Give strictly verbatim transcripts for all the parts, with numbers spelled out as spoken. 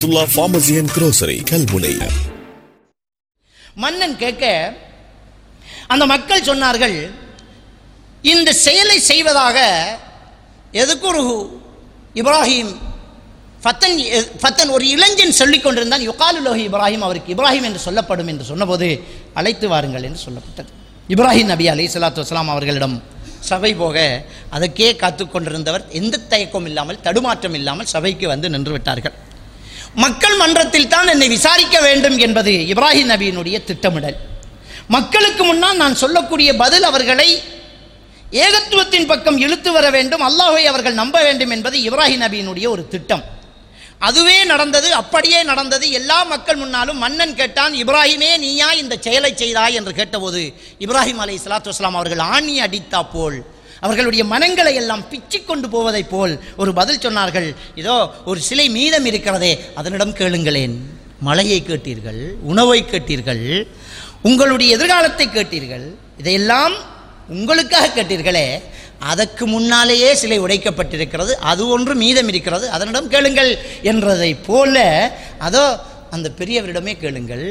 Pharmacy and Grocery Kalmunai. மன்னன் கேட்க அந்த மக்கள் சொன்னார்கள், இந்த செயலை செய்வதாக எதுக்கு ஒரு இப்ராஹிம் ஃபத்தன் ஃபத்தன் ஒரு இளைஞன் சொல்லிக் கொண்டிருந்தான். யுகாலுலோஹி இப்ராஹிம், அவருக்கு இப்ராஹிம் என்று சொல்லப்படும் என்று சொன்னபோது அழைத்து வாருங்கள் என்று சொல்லப்பட்டது. இப்ராஹிம் நபி அலைஹிஸ்ஸலாத்து வஸ்ஸலாம் அவர்களிடம் சபை போக அதற்கே காத்து கொண்டிருந்தவர் எந்த தயக்கம் இல்லாமல் தடுமாற்றம் இல்லாமல் சபைக்கு வந்து நின்று விட்டார்கள். மக்கள் மன்றத்தில் தான் என்னை விசாரிக்க வேண்டும் என்பது இப்ராஹிம் நபியினுடைய திட்டமிடல். மக்களுக்கு முன்னால் நான் சொல்லக்கூடிய பதில் அவர்களை ஏகத்துவத்தின் பக்கம் இழுத்து வர வேண்டும், அல்லாஹ்வை அவர்கள் நம்ப வேண்டும் என்பது இப்ராஹிம் நபியினுடைய ஒரு திட்டம். அதுவே நடந்தது, அப்படியே நடந்தது. எல்லா மக்கள் முன்னாலும் மன்னன் கேட்டான், இப்ராஹிமே நீயா இந்த செயலை செய்தாய் என்று கேட்டபோது இப்ராஹிம் அலைஹிஸ்ஸலாத்து வஸ்ஸலாம் அவர்கள் ஆணி அடித்தா போல், அவர்களுடைய மனங்களை எல்லாம் பிச்சு கொண்டு போவதை போல் ஒரு பதில் சொன்னார்கள். இதோ ஒரு சிலை மீதம் இருக்கிறதே, அதனிடம் கேளுங்களேன். மழையை கேட்டீர்கள், உணவை கேட்டீர்கள், உங்களுடைய எதிர்காலத்தை கேட்டீர்கள், இதையெல்லாம் உங்களுக்காக கேட்டீர்களே, அதற்கு முன்னாலேயே சிலை உடைக்கப்பட்டிருக்கிறது, அது ஒன்று மீதம் இருக்கிறது, அதனிடம் கேளுங்கள் என்றதை போல அதோ அந்த பெரியவரிடமே கேளுங்கள்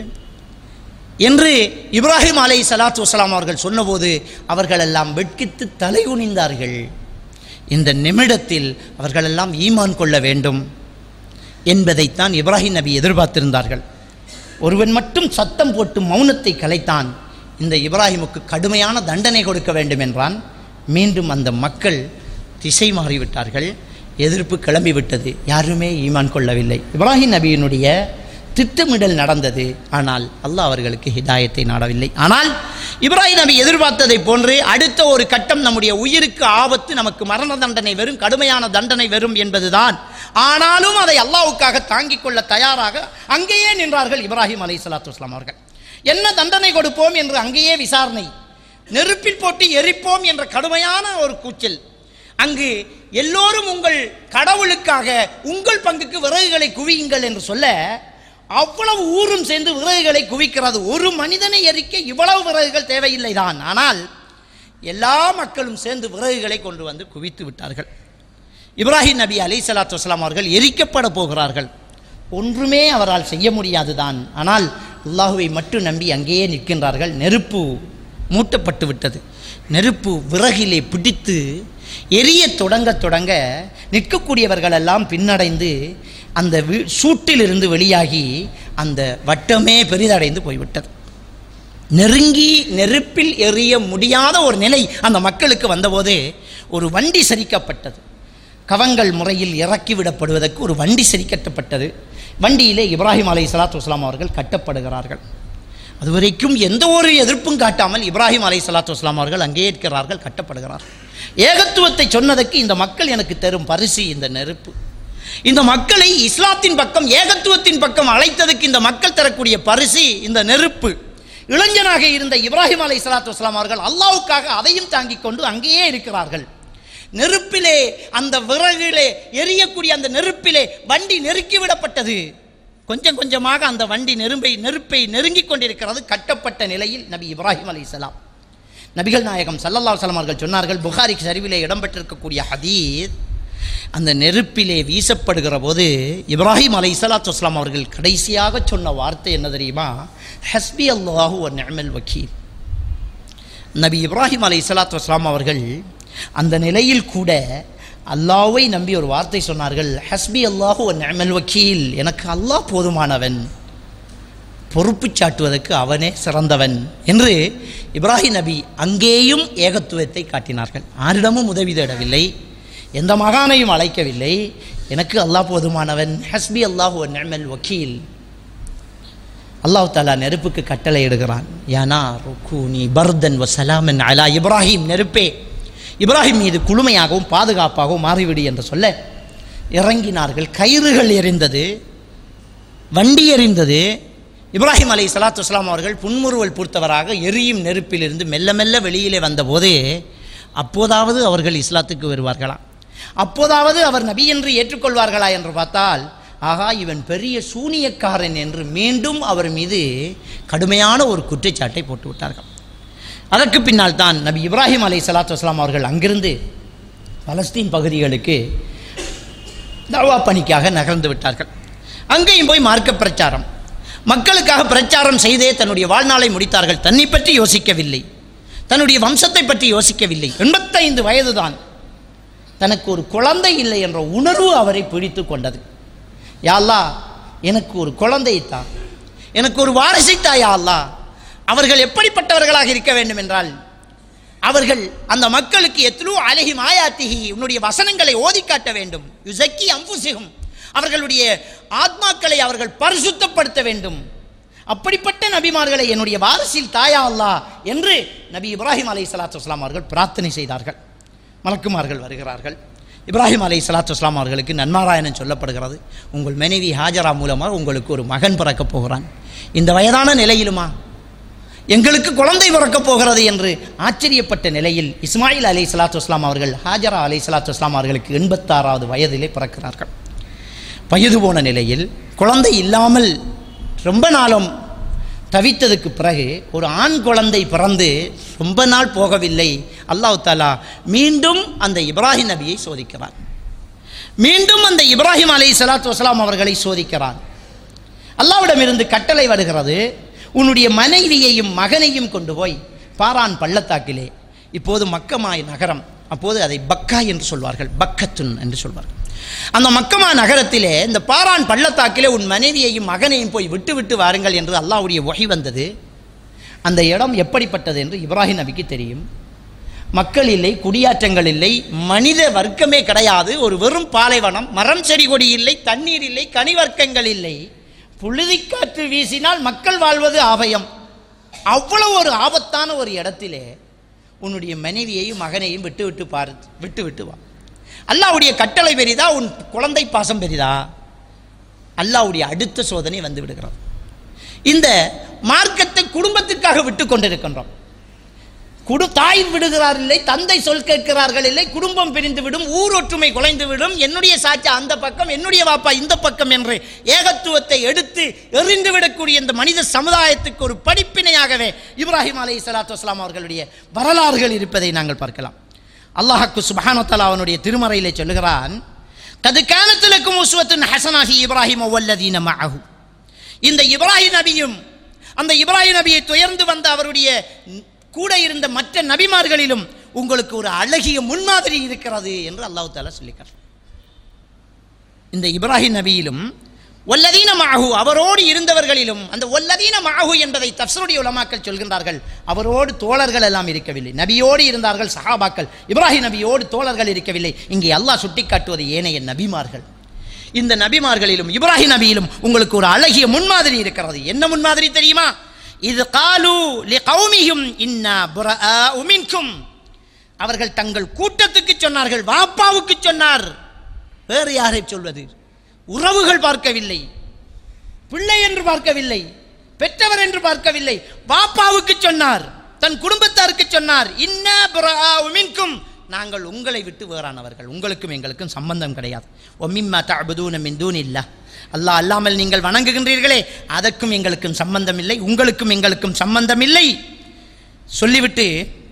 என்று இப்ராஹிம் அலைஹிஸ்ஸலாத்து வஸ்ஸலாம் அவர்கள் சொன்னபோது அவர்கள் எல்லாம் வெட்கித்து தலை குனிந்தார்கள். இந்த நிமிடத்தில் அவர்களெல்லாம் ஈமான் கொள்ள வேண்டும் என்பதைத்தான் இப்ராஹிம் நபி எதிர்பார்த்திருந்தார்கள். ஒருவன் மட்டும் சத்தம் போட்டு மௌனத்தை கலைத்தான். இந்த இப்ராஹிமுக்கு கடுமையான தண்டனை கொடுக்க வேண்டும் என்றான். மீண்டும் அந்த மக்கள் திசை மாறிவிட்டார்கள், எதிர்ப்பு கிளம்பிவிட்டது, யாருமே ஈமான் கொள்ளவில்லை. இப்ராஹிம் நபியினுடைய திட்டமிடல் நடந்தது, ஆனால் அல்லாஹ் அவர்களுக்கு ஹிதாயத்தை நாடவில்லை. ஆனால் இப்ராஹிம் நபி எதிர்பார்த்ததை போன்று அடுத்த ஒரு கட்டம் நம்முடைய உயிருக்கு ஆபத்து, நமக்கு மரண தண்டனை வரும், கடுமையான தண்டனை வரும் என்பதுதான். ஆனாலும் அதை அல்லாஹ்வுக்காக தாங்கிக் கொள்ள தயாராக அங்கேயே நின்றார்கள் இப்ராஹிம் அலைஹிஸ்ஸலாத்து வஸ்ஸலாம் அவர்கள். என்ன தண்டனை கொடுப்போம் என்று அங்கேயே விசாரணை, நெருப்பில் போட்டு எரிப்போம் என்ற கடுமையான ஒரு கூச்சல். அங்கு எல்லோரும் உங்கள் கடவுளுக்காக உங்கள் பங்குக்கு விறகுகளை குவியுங்கள் என்று சொல்ல அவ்வளவு ஊரும் சேர்ந்து விறகுகளை குவிக்கிறது. ஒரு மனிதனை எரிக்க இவ்வளவு விறகுகள் தேவையில்லை தான், ஆனால் எல்லா மக்களும் சேர்ந்து விறகுகளை கொண்டு வந்து குவித்து விட்டார்கள். இப்ராஹிம் நபி அலைஹிஸ்ஸலாத்து வஸ்ஸலாம் அவர்கள் எரிக்கப்பட போகிறார்கள். ஒன்றுமே அவரால் செய்ய முடியாது தான், ஆனால் அல்லாஹ்வை மட்டும் நம்பி அங்கேயே நிற்கின்றார்கள். நெருப்பு மூட்டப்பட்டு விட்டது. நெருப்பு விறகிலே பிடித்து எரிய தொடங்க தொடங்க நிற்கக்கூடியவர்கள் எல்லாம் பின்னடைந்து அந்த சூட்டிலிருந்து வெளியாகி அந்த வட்டமே பெரிதடைந்து போய்விட்டது. நெருங்கி நெருப்பில் எரிய முடியாத ஒரு நிலை அந்த மக்களுக்கு வந்தபோது ஒரு வண்டி சரிக்கப்பட்டது. கவங்கள் முறையில் இறக்கிவிடப்படுவதற்கு ஒரு வண்டி சரிக்கட்டப்பட்டது. வண்டியிலே இப்ராஹிம் அலைஹிஸ்ஸலாத்து வஸ்ஸலாம் அவர்கள் கட்டப்படுகிறார்கள். அதுவரைக்கும் எந்த ஒரு எதிர்ப்பும் காட்டாமல் இப்ராஹிம் அலைஹிஸ்ஸலாத்து வஸ்ஸலாம் அவர்கள் அங்கே இருக்கிறார்கள், கட்டப்படுகிறார்கள். ஏகத்துவத்தை சொன்னதற்கு இந்த மக்கள் எனக்கு தரும் பரிசு இந்த நெருப்பு. இந்த மக்களை இஸ்லாத்தின் பக்கம், ஏகத்துவத்தின் பக்கம் அழைத்ததற்கு இந்த மக்கள் தரக்கூடிய பரிசு இந்த நெருப்பு. இளைஞனாக இருந்த இப்ராஹிம் அலைஹிஸ்ஸலாத்து வஸ்ஸலாம் அவர்கள் அல்லாஹ்வுக்காக அதையும் தாங்கிக் கொண்டு அங்கேயே இருக்கிறார்கள். நெருப்பிலே, அந்த விறகிலே எரியக்கூடிய அந்த நெருப்பிலே வண்டி நெருக்கிவிடப்பட்டது. கொஞ்சம் கொஞ்சமாக அந்த வண்டி நெருப்பை நெருப்பை நெருங்கிக் கொண்டிருக்கிறது. கட்டப்பட்ட நிலையில் நபி இப்ராஹிம் அலைஹிஸ்ஸலாம், நபிகள் நாயகம் ஸல்லல்லாஹு அலைஹி வஸல்லம் அவர்கள் சொன்னார்கள், புகாரி ஷரீஃபிலே இடம்பெற்றிருக்கக்கூடிய ஹதீஸ், அந்த நெருப்பிலே வீசப்படுகிற போது இப்ராஹிம் அலைஹிஸ்ஸலாத்து வஸ்ஸலாம் அவர்கள் கடைசியாக சொன்ன வார்த்தை என்ன தெரியுமா? ஹஸ்பி அல்லாஹு வ நிஅமல் வக்கீல். நபி இப்ராஹிம் அலைஹிஸ்ஸலாத்து வஸ்ஸலாம் அவர்கள் அந்த நிலையில் கூட அல்லாஹ்வை நம்பி ஒரு வார்த்தை சொன்னார்கள், ஹஸ்பி அல்லாஹு வ நிஅமல் வக்கீல், எனக்கு அல்லாஹ் போதுமானவன், பொறுப்பு சாட்டுவதற்கு அவனே சிறந்தவன் என்று இப்ராஹிம் நபி அங்கேயும் ஏகத்துவத்தை காட்டினார்கள். யாரிடமும் உதவி தேடவில்லை, எந்த மகானையும் அழைக்கவில்லை, எனக்கு அல்லாஹ் போதுமானவன், ஹஸ்பி அல்லாஹு வ நிஅமல் வக்கீல். அல்லாஹ் தஆலா நெருப்புக்கு கட்டளை இடுகிறான், யானா ருக்கூனி பர்தன் வ சலாமன் அலா இப்ராஹிம், நெருப்பே இப்ராஹிம் மீது குளுமையாகவும் பாதுகாப்பாகவும் மாறிவிடு என்று சொல்ல இறங்கினார்கள். கயிறுகள் எரிந்தது, வண்டி எரிந்தது. இப்ராஹிம் அலைஹிஸ்ஸலாத்து வஸ்ஸலாம் அவர்கள் புன்முறுவல் பூர்த்தவராக எரியும் நெருப்பிலிருந்து மெல்ல மெல்ல வெளியிலே வந்தபோது அப்போதாவது அவர்கள் இஸ்லாத்துக்கு வருவார்களா, அப்போதாவது அவர் நபி என்று ஏற்றுக்கொள்வார்களா என்று பார்த்தால், ஆகா இவன் பெரிய சூனியக்காரன் என்று மீண்டும் அவர் மீது கடுமையான ஒரு குற்றச்சாட்டை போட்டு விட்டார்கள். அதற்கு பின்னால் தான் நபி இப்ராஹிம் அலைஹிஸ்ஸலாத்து வஸ்ஸலாம் அவர்கள் அங்கிருந்து பலஸ்தீன் பகுதிகளுக்கு தஅவா பணிக்காக நகர்ந்து விட்டார்கள். அங்கேயும் போய் மார்க்க பிரச்சாரம், மக்களுக்காக பிரச்சாரம் செய்தே தன்னுடைய வாழ்நாளை முடித்தார்கள். தன்னை பற்றி யோசிக்கவில்லை, தன்னுடைய வம்சத்தை பற்றி யோசிக்கவில்லை. எண்பத்தைந்து வயதுதான். தனக்கு ஒரு குழந்தை இல்லை என்ற உணர்வு அவரை பிடித்து கொண்டது. யா அல்லாஹ், எனக்கு ஒரு குழந்தைத்தான், எனக்கு ஒரு வாரிசைத்தா யா அல்லாஹ். அவர்கள் எப்படிப்பட்டவர்களாக இருக்க வேண்டும் என்றால், அவர்கள் அந்த மக்களுக்கு எத்லூ அலைஹிம் ஆயாத்திஹி, உன்னுடைய வசனங்களை ஓதி காட்ட வேண்டும். யுஸக்கி அன்ஃபுஸஹும், அவர்களுடைய ஆத்மாக்களை அவர்கள் பரிசுத்தப்படுத்த வேண்டும். அப்படிப்பட்ட நபிமார்களை என்னுடைய வாரிசில் தாயா அல்லாஹ் என்று நபி இப்ராஹிம் அலைஹிஸ்ஸலாத்து வஸ்ஸலாம் அவர்கள் பிரார்த்தனை செய்தார்கள். மலக்குமார்கள் வருகிறார்கள். இப்ராஹிம் அலைஹிஸ்ஸலாத்து வஸ்ஸலாம் அவர்களுக்கு நன்மாராயணம் சொல்லப்படுகிறது. உங்கள் மனைவி ஹாஜரா மூலமாக உங்களுக்கு ஒரு மகன் பிறக்கப் போகிறான். இந்த வயதான நிலையிலுமா எங்களுக்கு குழந்தை பிறக்கப் போகிறது என்று ஆச்சரியப்பட்ட நிலையில் இஸ்மாயில் அலைஹிஸ்ஸலாத்து வஸ்ஸலாம் அவர்கள் ஹாஜரா அலைஹிஸ்ஸலாத்து வஸ்ஸலாம் அவர்களுக்கு எண்பத்தாறாவது வயதிலே பிறக்கிறார்கள். வயது போன நிலையில் குழந்தை இல்லாமல் ரொம்ப நாளும் தவித்ததுக்கு பிறகு ஒரு ஆண் குழந்தை பிறந்து ரொம்ப நாள் போகவில்லை. அல்லாஹ் தஆலா மீண்டும் அந்த இப்ராஹிம் நபியை சோதிக்கிறார். மீண்டும் அந்த இப்ராஹிம் அலைஹிஸ்ஸலாத்து வஸ்ஸலாம் அவர்களை சோதிக்கிறார். அல்லாஹ்விடமிருந்து கட்டளை வருகிறது, உன்னுடைய மனைவியையும் மகனையும் கொண்டு போய் பாரான் பள்ளத்தாக்கிலே, இப்போது மக்கமாய் நகரம், அப்போது அதை பக்கா என்று சொல்வார்கள், பக்கத்துன் என்று சொல்வார்கள். அந்த மக்கமா நகரத்திலே இந்த பாரான் பள்ளத்தாக்கிலே உன் மனைவியையும் மகனையும் போய் விட்டு விட்டு வாருங்கள் என்று அல்லாஹ்வுடைய வஹி வந்தது. அந்த இடம் எப்படிப்பட்டது என்று இப்ராஹிம் நபிக்கு தெரியும். மக்கள் இல்லை, குடியாற்றங்கள் இல்லை, மனித வர்க்கமே கிடையாது. ஒரு வெறும் பாலைவனம், மரம் செடி கொடி இல்லை, தண்ணீர் இல்லை, கனிவர்க்கங்கள் இல்லை. புழுதிக்காற்று வீசினால் மக்கள் வாழ்வது ஆபயம். அவ்வளவு ஒரு ஆபத்தான ஒரு இடத்திலே உன்னுடைய மனைவியையும் மகனையும் விட்டு விட்டு பாரு, விட்டு விட்டு வா. அல்லாஹ்வுடைய கட்டளை பெரிதா, உன் குழந்தை பாசம் பெரிதா? அல்லாஹ்வுடைய அடுத்த சோதனை வந்து விடுகிறது. இந்த மார்க்கத்தை குடும்பத்திற்காக விட்டு கொண்டிருக்கின்றோம். குடு தாய் விடுகிறார் இல்லை, தந்தை சொல் கேட்கிறார்கள் இல்லை, குடும்பம் பிரிந்து விடும், ஊர் ஒற்றுமை குலைந்து விடும். என்னுடைய சாச்சா அந்த பக்கம், என்னுடைய வாப்பா இந்த பக்கம் என்று ஏகத்துவத்தை எடுத்து எறிந்து விடக்கூடிய இந்த மனித சமுதாயத்துக்கு ஒரு படிப்பினையாகவே இப்ராஹிம் அலைஹிஸ்ஸலாத்து வஸ்ஸலாம் அவர்களுடைய வரலாறுகள் இருப்பதை நாங்கள் பார்க்கலாம். அல்லாஹ்க்கு சுப்ஹானஹு வ தஆலா அவனுடைய திருமறையிலே சொல்லுகிறான், கத் கானத் லக்கும் உஸ்வத்துன் ஹஸனா ஃபீ இப்ராஹிம வல்லதீன மஅஹு. இந்த இப்ராஹிம் நபியும் அந்த இப்ராஹிம் நபியை துயர்ந்து வந்த அவருடைய கூட இருந்த மற்ற நபிமார்களிலும் உங்களுக்கு ஒரு அழகிய முன்மாதிரி இருக்கிறது என்று அல்லாஹ் தஆலா சொல்லிக்கிறார். இந்த இப்ராஹிம் நபியிலும் வல்லதீன மஅஹு, அவரோடு இருந்தவர்களிலும், அந்த வல்லதீன மஅஹு என்பதை தஃப்ஸீருடைய உலமாக்கள் சொல்கின்றார்கள், அவரோடு தோழர்கள் எல்லாம் இருக்கவில்லை. நபியோடு இருந்தார்கள் சஹாபாக்கள், இப்ராஹிம் நபியோடு தோழர்கள் இருக்கவில்லை. இங்கே அல்லாஹ் சுட்டிக்காட்டுவது ஏனைய நபிமார்கள். இந்த நபிமார்களிலும் இப்ராஹிம் நபியிலும் உங்களுக்கு ஒரு அழகிய முன்மாதிரி இருக்கிறது. என்ன முன்மாதிரி தெரியுமா? இது காலு லிகௌமிஹிம் இன்னா புரஆஉ மின்கும். அவர்கள் தங்கள் கூட்டத்துக்கு சொன்னார்கள், வாப்பாவுக்கு சொன்னார், வேறு யாரை சொல்வது? உறவுகள் பார்க்கவில்லை, பிள்ளை என்று பார்க்கவில்லை, பெற்றவர் என்று பார்க்கவில்லை, வாப்பாவுக்கு சொன்னார், தன் குடும்பத்தாருக்கு சொன்னார், இன்னா புரஆஉ மின்கும், நாங்கள் உங்களை விட்டு வேறானவர்கள், உங்களுக்கும் எங்களுக்கும் சம்பந்தம் கிடையாது. வமிம்மா தஅபுதூன மின் தூனில்லாஹ், அல்லாஹ் அல்லாமல் நீங்கள் வணங்குகின்றீர்களே அதற்கும் எங்களுக்கும் சம்பந்தம் இல்லை, உங்களுக்கும் எங்களுக்கும் சம்பந்தம் இல்லை சொல்லிவிட்டு,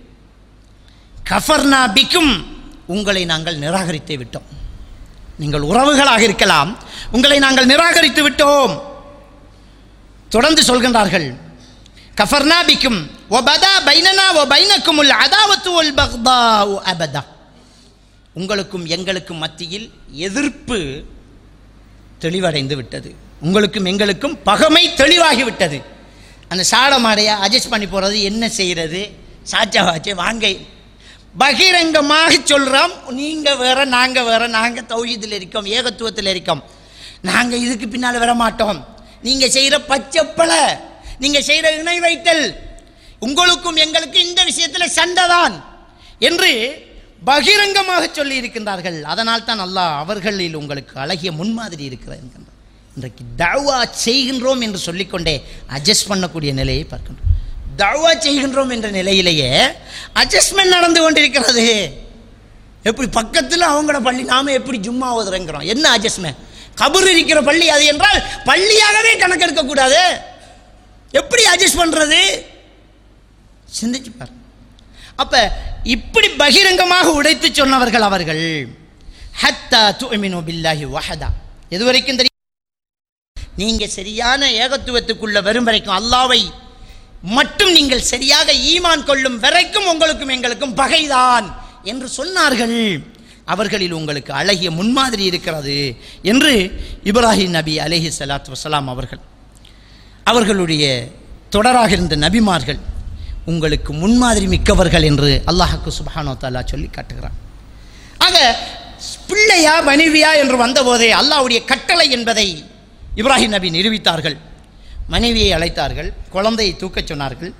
கஃபர்னா பிக்கும், உங்களை நாங்கள் நிராகரித்து விட்டோம். நீங்கள் உறவுகளாக இருக்கலாம், உங்களை நாங்கள் நிராகரித்து விட்டோம். தொடர்ந்து சொல்கின்றார்கள், கஃபர்னா பிக்கும் வபதா பைனனா வபைனக்குமுல் அதாவத்து வல் பக்தாஉ அபதா, உங்களுக்கும் எங்களுக்கும் மத்தியில் எதிர்ப்பு தெளிவடைந்து விட்டது, உங்களுக்கும் எங்களுக்கும் பகமை தெளிவாகி விட்டது. அந்த சாடமாடையா அட்ஜஸ்ட் பண்ணி போகிறது, என்ன செய்கிறது, சாச்சா வாச்சே வாங்க, பகிரங்கமாக சொல்கிறோம், நீங்கள் வேற நாங்கள் வேற, நாங்கள் தௌஹீதில் இருக்கோம், ஏகத்துவத்தில் இருக்கோம், நாங்கள் இதுக்கு பின்னால் வர மாட்டோம், நீங்கள் செய்கிற பச்சைப்பலை, நீங்கள் செய்கிற இணை வைத்தல், உங்களுக்கும் எங்களுக்கு இந்த விஷயத்தில் சண்டை தான் என்று பகிரங்கமாக சொல்லி இருக்கின்றார்கள். அதனால் தான் அல்லாஹ் அவர்களில் உங்களுக்கு அழகிய முன்மாதிரி இருக்கிறது என்கின்றார். இன்றைக்கு தஅவா செய்கின்றோம் என்று சொல்லிக்கொண்டே அட்ஜஸ்ட் பண்ணக்கூடிய நிலையை பார்க்கின்றோம். தஅவா செய்கின்றோம் என்ற நிலையிலேயே அட்ஜஸ்ட்மெண்ட் நடந்து கொண்டிருக்கிறது. எப்படி பக்கத்தில் அவங்களோட பள்ளி, நாம எப்படி ஜும்மா ஓதுறோங்கிறோம், என்ன அட்ஜஸ்ட்மெண்ட்? கபர் இருக்கிற பள்ளி அது என்றால் பள்ளியாகவே கணக்கெடுக்கக்கூடாது, எப்படி அட்ஜஸ்ட் பண்றது? சிந்திச்சு பாரு. அப்ப இப்படி பகிரங்கமாக உடைத்து சொன்னவர்கள் அவர்கள். ஹத்தா துமினு பில்லாஹி வஹதா, எதுவரைக்கும் தெரியும்? நீங்கள் சரியான ஏகத்துவத்துக்குள்ள வரும் வரைக்கும், அல்லாவை மட்டும் நீங்கள் சரியாக ஈமான் கொள்ளும் வரைக்கும் உங்களுக்கும் எங்களுக்கும் பகைதான் என்று சொன்னார்கள். அவர்களில் உங்களுக்கு அழகிய முன்மாதிரி இருக்கிறது என்று இப்ராஹிம் நபி அலைஹி ஸலாத்து வஸலாம் அவர்கள், அவர்களுடைய தொடராக இருந்த நபிமார்கள் உங்களுக்கு முன்மாதிரி மிக்கவர்கள் என்று அல்லாஹ்க்கு சுப்ஹானஹு வ தஆலா சொல்லி காட்டுகிறான். ஆக பிள்ளையா மனைவியா என்று வந்தபோதே அல்லாஹ்வுடைய கட்டளை என்பதை இப்ராஹிம் நபி நிரூபித்தார்கள். மனைவியை அழைத்தார்கள், குழந்தையை தூக்கச் சொன்னார்கள்,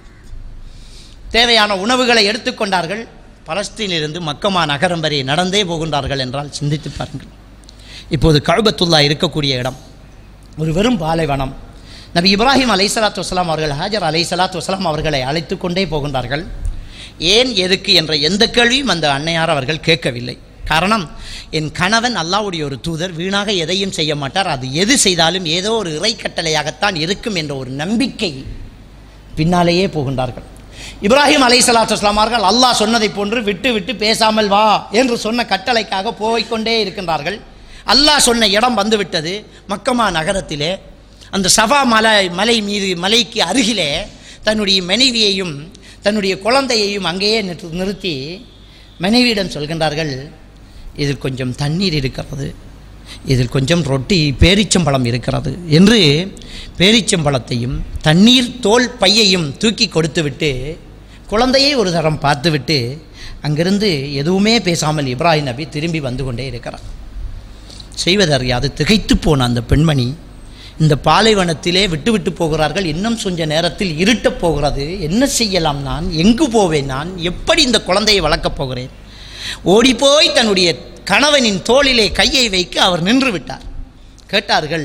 தேவையான உணவுகளை எடுத்துக்கொண்டார்கள். பலஸ்தீனிலிருந்து மக்கமா நகரம் வரை நடந்தே போகின்றார்கள் என்றால் சிந்தித்து பாருங்கள். இப்போது கஅபத்துல்லாஹ் இருக்கக்கூடிய இடம் ஒரு வெறும் பாலைவனம். நபி இப்ராஹிம் அலைஹிஸ்ஸலாத்து வஸலாம் அவர்கள் ஹாஜர் அலைஹிஸ்ஸலாத்து வஸலாம் அவர்களை அழைத்து கொண்டே போகின்றார்கள். ஏன் எதுக்கு என்ற எந்த கேள்வியும் அந்த அன்னையார் அவர்கள் கேட்கவில்லை. காரணம், என் கணவன் அல்லாஹ்வுடைய ஒரு தூதர், வீணாக எதையும் செய்ய மாட்டார், அது எது செய்தாலும் ஏதோ ஒரு இறை கட்டளையாகத்தான் இருக்கும் என்ற ஒரு நம்பிக்கை பின்னாலேயே போகின்றார்கள். இப்ராஹிம் அலைஹிஸ்ஸலாத்து வஸலாம் அவர்கள் அல்லாஹ் சொன்னதை போன்று விட்டு விட்டு பேசாமல் வா என்று சொன்ன கட்டளைக்காக போய்கொண்டே இருக்கின்றார்கள். அல்லாஹ் சொன்ன இடம் வந்துவிட்டது. மக்கமா நகரத்திலே அந்த சஃபா மலை மலை மீது மலைக்கு அருகிலே தன்னுடைய மனைவியையும் தன்னுடைய குழந்தையையும் அங்கேயே நிறுத்தி மனைவியிடம் சொல்கின்றார்கள், இதில் கொஞ்சம் தண்ணீர் இருக்கிறது, இதில் கொஞ்சம் ரொட்டி பேரிச்சம்பழம் இருக்கிறது என்று பேரிச்சம்பழத்தையும் தண்ணீர் தோல் பையையும் தூக்கி கொடுத்துவிட்டு குழந்தையை ஒரு தரம் பார்த்துவிட்டு அங்கிருந்து எதுவுமே பேசாமல் இப்ராஹிம் நபி திரும்பி வந்து கொண்டே இருக்கிறார். செய்வதறியாது திகைத்து போன அந்த பெண்மணி, இந்த பாலைவனத்திலே விட்டு விட்டு போகிறார்கள், இன்னும் கொஞ்ச நேரத்தில் இருட்டப் போகிறது, என்ன செய்யலாம், நான் எங்கு போவேன், நான் எப்படி இந்த குழந்தையை வளர்க்கப் போகிறேன்? ஓடிப்போய் தன்னுடைய கணவனின் தோளிலே கையை வைக்க அவர் நின்று விட்டார். கேட்டார்கள்,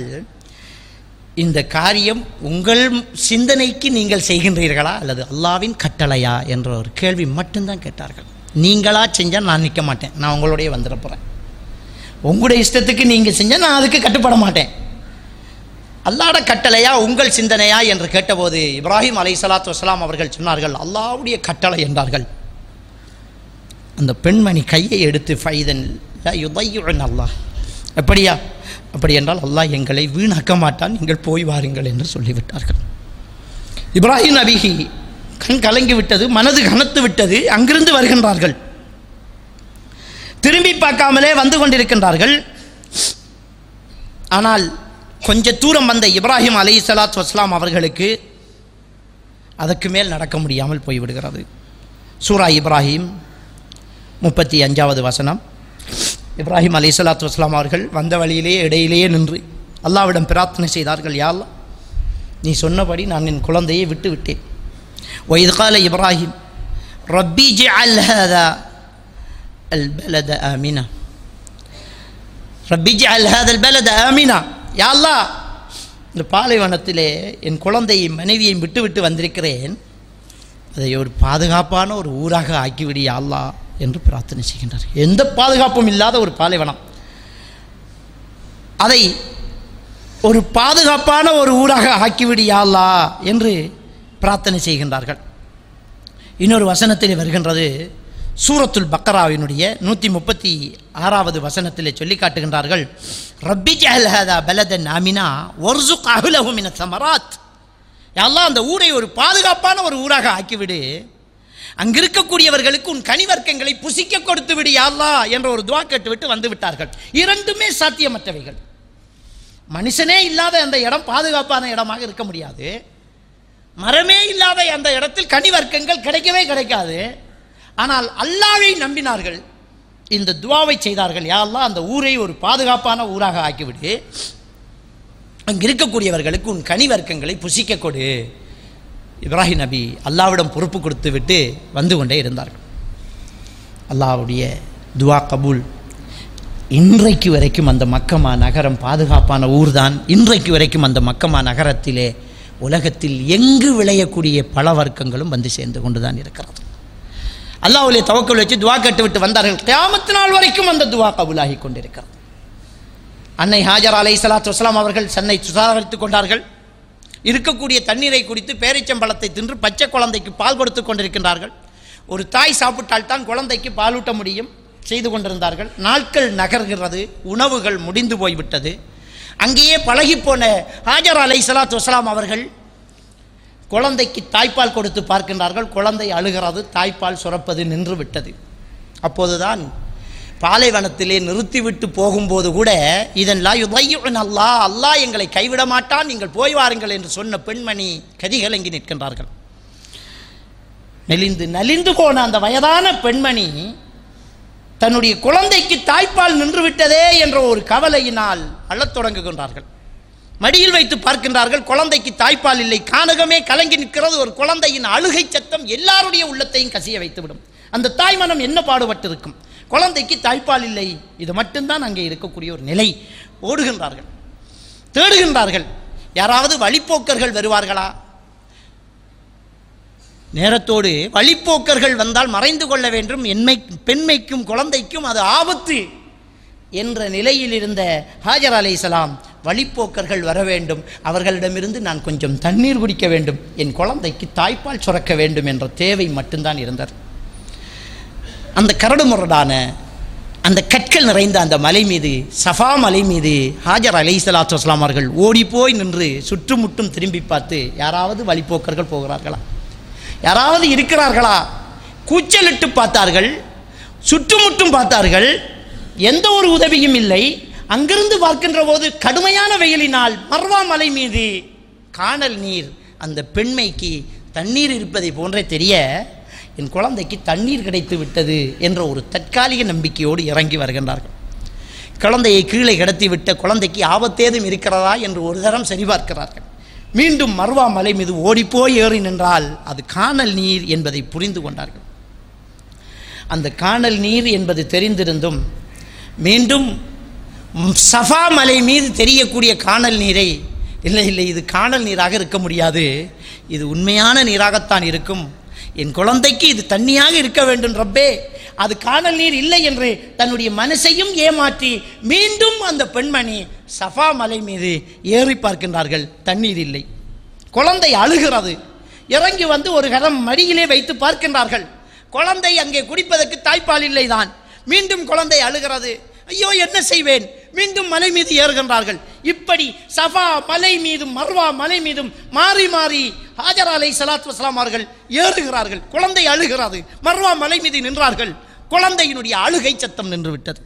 இந்த காரியம் உங்கள் சிந்தனைக்கு நீங்கள் செய்கின்றீர்களா அல்லது அல்லாவின் கட்டளையா என்ற ஒரு கேள்வி மட்டும்தான் கேட்டார்கள். நீங்களா செஞ்சால் நான் நிற்க மாட்டேன், நான் உங்களுடைய வந்துட போகிறேன். உங்களுடைய இஷ்டத்துக்கு நீங்கள் செஞ்சால் நான் அதுக்கு கட்டுப்பட மாட்டேன். அல்லாஹ்வுடைய கட்டளையா உங்கள் சிந்தனையா என்று கேட்டபோது இப்ராஹிம் அலைஹிஸ்ஸலாத்து வஸலாம் அவர்கள் சொன்னார்கள், அல்லாஹ்வுடைய கட்டளை என்றார்கள். அந்த பெண்மணி கையை எடுத்து ஃபைதன் அல்லாஹ், அப்படியா, அப்படி என்றால் அல்லாஹ் எங்களை வீணாக்க மாட்டான், நீங்கள் போய் வாருங்கள் என்று சொல்லிவிட்டார்கள். இப்ராஹிம் நபி கண் கலங்கி விட்டது, மனது கனத்து விட்டது. அங்கிருந்து வருகின்றார்கள், திரும்பி பார்க்காமலே வந்து கொண்டிருக்கின்றார்கள். ஆனால் கொஞ்ச தூரம் வந்த இப்ராஹிம் அலைஹிஸ்ஸலாத்து வஸலாம் அவர்களுக்கு அதற்கு மேல் நடக்க முடியாமல் போய்விடுகிறது. சூரா இப்ராஹிம் முப்பத்தி அஞ்சாவது வசனம். இப்ராஹிம் அலைஹிஸ்ஸலாத்து வஸலாம் அவர்கள் வந்த வழியிலேயே இடையிலேயே நின்று அல்லாஹ்விடம் பிரார்த்தனை செய்தார்கள், யா அல்லாஹ், நீ சொன்னபடி நான் என் குழந்தையை விட்டு விட்டேன். وَإِذْ قَالَ إِبْرَاهِيمُ رَبِّ اجْعَلْ هَذَا الْبَلَدَ آمِنًا رَبِّ اجْعَلْ هَذَا الْبَلَدَ آمِنًا யா அல்லாஹ், இந்த பாலைவனத்திலே என் குழந்தையை மனைவியை விட்டு விட்டு வந்திருக்கிறேன், அதை ஒரு பாதுகாப்பான ஒரு ஊராக ஆக்கிவிடு யா அல்லாஹ் என்று பிரார்த்தனை செய்கின்றார். எந்த பாதுகாப்பும் இல்லாத ஒரு பாலைவனம், அதை ஒரு பாதுகாப்பான ஒரு ஊராக ஆக்கிவிடு யா அல்லாஹ் என்று பிரார்த்தனை செய்கின்றார்கள். இன்னொரு வசனத்தில் வருகின்றது, சூரத்துல் பக்கராவினுடைய நூற்றி முப்பத்தி ஆறாவது வசனத்திலே சொல்லி காட்டுகின்றார்கள், ரப்பி ஜஅல் ஹாதா பலதன் ஆமினா வர்ஸுக் அஹ்லஹு மினஸ் ஸமராத். யா அல்லாஹ், அந்த ஊரை ஒரு பாதுகாப்பான ஒரு ஊராக ஆக்கிவிடு, அங்கிருக்கக்கூடியவர்களுக்கு உன் கனிவர்க்கங்களை புசிக்க கொடுத்து விடு யா அல்லாஹ் என்ற ஒரு துஆ கேட்டுவிட்டு வந்து விட்டார்கள். இரண்டுமே சாத்தியமற்றவைகள். மனுஷனே இல்லாத அந்த இடம் பாதுகாப்பான இடமாக இருக்க முடியாது. மரமே இல்லாத அந்த இடத்தில் கனிவர்க்கங்கள் கிடைக்கவே கிடைக்காது. ஆனால் அல்லாஹ்வை நம்பினார்கள், இந்த துஆவை செய்தார்கள், யா அல்லாஹ், அந்த ஊரை ஒரு பாதுகாப்பான ஊராக ஆக்கிவிடு, அங்கு இருக்கக்கூடியவர்களுக்கு உன் கனிவர்க்கங்களை புசிக்க கொடு. இப்ராஹிம் நபி அல்லாஹ்விடம் பொறுப்பு கொடுத்து விட்டு வந்து கொண்டே இருந்தார்கள். அல்லாஹ்வுடைய துஆ கபூல். இன்றைக்கு வரைக்கும் அந்த மக்கமா நகரம் பாதுகாப்பான ஊர்தான். இன்றைக்கு வரைக்கும் அந்த மக்கமா நகரத்திலே உலகத்தில் எங்கு விளையக்கூடிய பல வர்க்கங்களும் வந்து சேர்ந்து கொண்டுதான் இருக்கிறது. அல்லாஹ்வுடைய தவக்கல் வச்சு துஆ கேட்டு விட்டு வந்தார்கள். கியாமத் நாள் வரைக்கும் அந்த துஆ கபூலாகி கொண்டிருக்கிறது. அன்னை ஹாஜர் அலைஹிஸ்ஸலாத்து வஸலாம் அவர்கள் தன்னை சுதாகரித்துக் கொண்டார்கள். இருக்கக்கூடிய தண்ணீரை குடித்து பேரிச்சம்பழத்தை தின்று பச்சை குழந்தைக்கு பால் கொடுத்து கொண்டிருக்கின்றார்கள். ஒரு தாய் சாப்பிட்டால் தான் குழந்தைக்கு பாலூட்ட முடியும் செய்து கொண்டிருந்தார்கள். நாட்கள் நகர்கிறது, உணவுகள் முடிந்து போய்விட்டது. அங்கேயே பழகிப்போன ஹாஜர் அலைஹிஸ்ஸலாத்து வஸ்ஸலாம் அவர்கள் குழந்தைக்கு தாய்ப்பால் கொடுத்து பார்க்கின்றார்கள். குழந்தை அழுகிறது, தாய்ப்பால் சுரப்பது நின்று விட்டது. அப்போதுதான் பாலைவனத்திலே நிறுத்திவிட்டு போகும்போது கூட இதன் லா யுதையுன் அல்லாஹ், அல்லாஹ் எங்களை கைவிட மாட்டான், நீங்கள் போய் வாருங்கள் என்று சொன்ன பெண்மணி கதிகலங்கி நிற்கின்றார்கள். மெலிந்து நலிந்து போன அந்த வயதான பெண்மணி தன்னுடைய குழந்தைக்கு தாய்ப்பால் நின்றுவிட்டதே என்ற ஒரு கவலையினால் அழத் தொடங்குகின்றார்கள். மடியில் வைத்து பார்க்கின்றார்கள், குழந்தைக்கு தாய்ப்பால் இல்லை. கானகமே கலங்கி நிற்கிறது. ஒரு குழந்தையின் அழுகை சத்தம் எல்லாருடைய உள்ளத்தையும் கசிய வைத்துவிடும். அந்த தாய் மனம் என்ன பாடுபட்டிருக்கும்? குழந்தைக்கு தாய்ப்பால் இல்லை. இது மட்டும்தான் அங்கே இருக்கக்கூடிய ஒரு நிலை. ஓடுகின்றார்கள், தேடுகின்றார்கள். யாராவது வழிப்போக்கர்கள் வருவார்களா? நேரத்தோடு வழிப்போக்கர்கள் வந்தால் மறைந்து கொள்ள வேண்டும். என்மை பெண்மைக்கும் குழந்தைக்கும் அது ஆபத்து என்ற நிலையில் இருந்த ஹாஜர் அலைஹிஸ்ஸலாம், வழிப்போக்கர்கள் வர வேண்டும், அவர்களிடமிருந்து நான் கொஞ்சம் தண்ணீர் குடிக்க வேண்டும், என் குழந்தைக்கு தாய்ப்பால் சுரக்க வேண்டும் என்ற தேவை மட்டும்தான் இருந்தது. அந்த கரடு முரடான அந்த கற்கள் நிறைந்த அந்த மலை மீது, சஃபா மலை மீது ஹாஜர் அலைஹிஸ்ஸலாத்து வஸ்ஸலாம் அவர்கள் ஓடிப்போய் நின்று சுற்றுமுட்டும் திரும்பி பார்த்து, யாராவது வழிப்போக்கர்கள் போகிறார்களா, யாராவது இருக்கிறார்களா? கூச்சலிட்டு பார்த்தார்கள், சுற்றுமுட்டும் பார்த்தார்கள், எந்த ஒரு உதவியும் இல்லை. அங்கிருந்து பார்க்கின்ற போது கடுமையான வெயிலினால் மர்வா மலை மீது காணல் நீர் அந்த பெண்மைக்கு தண்ணீர் இருப்பதை போன்றே தெரிய, என் குழந்தைக்கு தண்ணீர் கிடைத்து விட்டது என்ற ஒரு தற்காலிக நம்பிக்கையோடு இறங்கி வருகின்றார்கள். குழந்தையை கீழே கடத்தி விட்ட குழந்தைக்கு ஆபத்தேதும் இருக்கிறதா என்று ஒரு தரம் சரிபார்க்கிறார்கள். மீண்டும் மர்வா மலை மீது ஓடிப்போய் ஏறி நின்றால் அது காணல் நீர் என்பதை புரிந்து கொண்டார்கள். அந்த காணல் நீர் என்பது தெரிந்திருந்தும் மீண்டும் சஃபா மலை மீது தெரியக்கூடிய காணல் நீரை, இல்லை இல்லை இது காணல் நீராக இருக்க முடியாது, இது உண்மையான நீராகத்தான் இருக்கும், என் குழந்தைக்கு இது தண்ணியாக இருக்க வேண்டும் ரப்பே, அது காணல் நீர் இல்லை என்று தன்னுடைய மனசையும் ஏமாற்றி மீண்டும் அந்த பெண்மணி சஃபா மலை மீது ஏறி பார்க்கின்றார்கள். தண்ணீர் இல்லை. குழந்தை அழுகிறது. இறங்கி வந்து ஒரு கரம் மடியிலே வைத்து பார்க்கின்றார்கள். குழந்தை அங்கே குடிப்பதற்கு தாய்ப்பால் இல்லை தான். மீண்டும் குழந்தை அழுகிறது. ஐயோ என்ன செய்வேன்? மீண்டும் மலை மீது ஏறுகின்றார்கள். இப்படி சஃபா மலை மீதும் மர்வா மலை மீதும் மாறி மாறி ஹாஜர் அலைஹிஸ்ஸலாத்து வஸ்ஸலாம் அவர்கள் ஏறுகிறார்கள். குழந்தை அழுகிறது. மர்வா மலை மீது நின்றார்கள். குழந்தையினுடைய அழுகை சத்தம் நின்று விட்டது.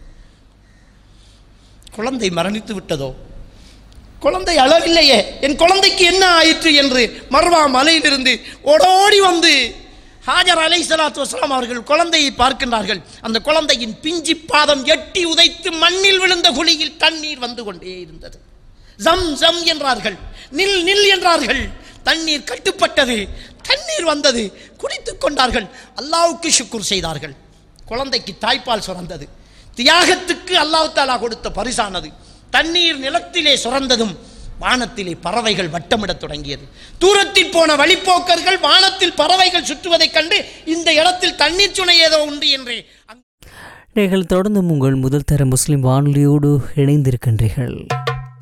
குழந்தை மரணித்து விட்டதோ? குழந்தை அழவில்லையே, என் குழந்தைக்கு என்ன ஆயிற்று என்று மர்வா மலையிலிருந்து ஓடோடி வந்து ஹாஜர் அலைஹிஸ்ஸலாத்து வஸ்ஸலாம் அவர்கள் குழந்தையை பார்க்கின்றார்கள். அந்த குழந்தையின் பிஞ்சி பாதம் எட்டி உதைத்து மண்ணில் விழுந்த குழியில் தண்ணீர் வந்து கொண்டே இருந்தது. ஜம் ஜம் என்றார்கள், நில் நில் என்றார்கள். தண்ணீர் கட்டுப்பட்டது, தண்ணீர் வந்தது, குடித்துக் கொண்டார்கள். அல்லாஹ்வுக்கு ஷுக்ர் செய்தார்கள். குழந்தைக்கு தாய்ப்பால் சுரந்தது. தியாகத்துக்கு அல்லாஹ் தஆலா கொடுத்த பரிசானது. தண்ணீர் நிலத்திலே சுரந்ததும் வானத்திலே பறவைகள் வட்டமிடத் தொடங்கியது. தூரத்தில் போன வழிப்போக்கர்கள் வானத்தில் பறவைகள் சுற்றுவதைக் கண்டு இந்த இடத்தில் தண்ணீர் சுனை ஏதோ உண்டு என்று நீங்கள் தொடர்ந்து உங்கள் முதல் தர முஸ்லிம் வானொலியோடு இணைந்திருக்கின்றீர்கள்.